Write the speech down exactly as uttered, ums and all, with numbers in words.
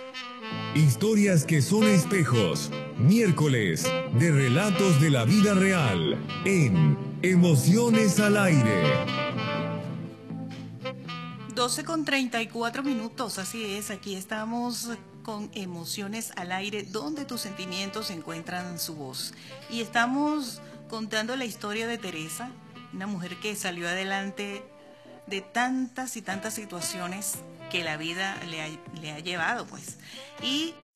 Historias que son espejos. Miércoles de relatos de la vida real en Emociones al Aire. doce con treinta y cuatro minutos, así es, aquí estamos con Emociones al Aire, donde tus sentimientos encuentran su voz. Y estamos contando la historia de Teresa, una mujer que salió adelante de tantas y tantas situaciones que la vida le ha, le ha llevado, pues. Y